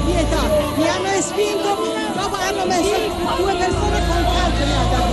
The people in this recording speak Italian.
pietà, mi hanno respinto, dopo hanno messo due persone con calcio,